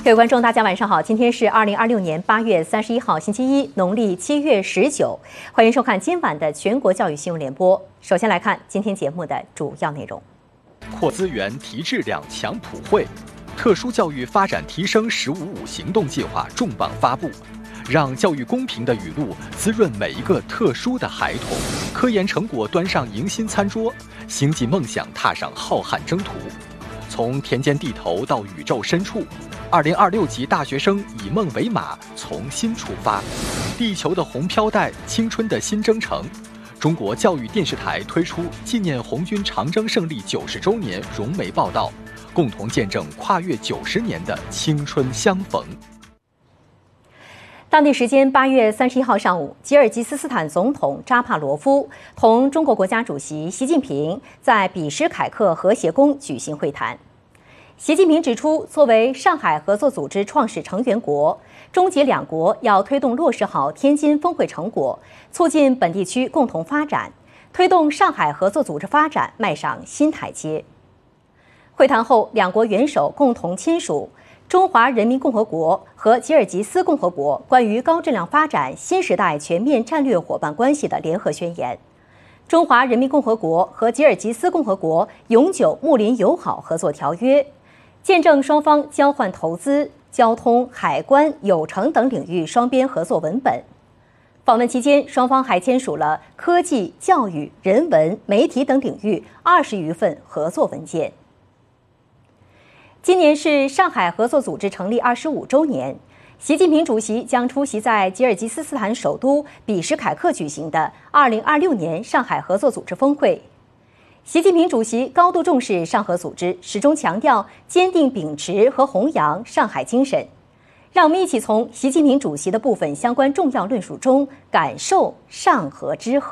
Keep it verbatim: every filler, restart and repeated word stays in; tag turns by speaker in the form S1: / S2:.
S1: 各位观众，大家晚上好，今天是二零二六年八月三十一号，星期一，农历七月十九，欢迎收看今晚的全国教育新闻联播。首先来看今天节目的主要内容：
S2: 扩资源、提质量、强普惠，特殊教育发展提升“十五五”行动计划重磅发布，让教育公平的语录滋润每一个特殊的孩童，科研成果端上迎新餐桌，星际梦想踏上浩瀚征途。从田间地头到宇宙深处，二零二六级大学生以梦为马，从新出发。地球的红飘带，青春的新征程。中国教育电视台推出纪念红军长征胜利九十周年融媒报道，共同见证跨越九十年的青春相逢。
S1: 当地时间八月三十一号上午，吉尔吉斯斯坦总统扎帕罗夫同中国国家主席习近平在比什凯克和谐宫举行会谈。习近平指出，作为上海合作组织创始成员国，中吉两国要推动落实好天津峰会成果，促进本地区共同发展，推动上海合作组织发展迈上新台阶。会谈后，两国元首共同签署中华人民共和国和吉尔吉斯共和国关于高质量发展新时代全面战略伙伴关系的联合宣言，中华人民共和国和吉尔吉斯共和国永久睦邻友好合作条约，见证双方交换投资、交通、海关、有成等领域双边合作文本。访问期间，双方还签署了科技、教育、人文、媒体等领域二十余份合作文件。今年是上海合作组织成立二十五周年，习近平主席将出席在吉尔吉斯斯坦首都比什凯克举行的二零二六年上海合作组织峰会。习近平主席高度重视上合组织，始终强调坚定秉持和弘扬上海精神。让我们一起从习近平主席的部分相关重要论述中感受上合之和。